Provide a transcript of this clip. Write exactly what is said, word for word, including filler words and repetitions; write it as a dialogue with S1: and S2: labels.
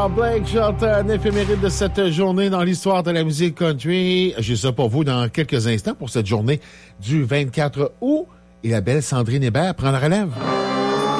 S1: Alors, Blake Shelton, un éphéméride de cette journée dans l'histoire de la musique country. J'ai ça pour vous dans quelques instants pour cette journée du vingt-quatre août. Et la belle Sandrine Hébert prend la relève.